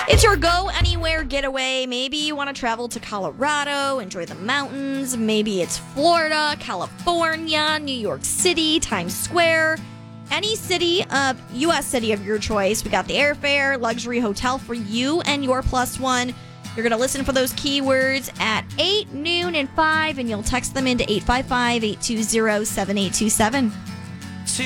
It's your go anywhere getaway. Maybe you want to travel to Colorado, enjoy the mountains. Maybe it's Florida, California, New York City, Times Square. Any city of U.S. city of your choice. We got the airfare, luxury hotel for you and your plus one. You're going to listen for those keywords at 8, noon, and 5, and you'll text them into 855-820-7827.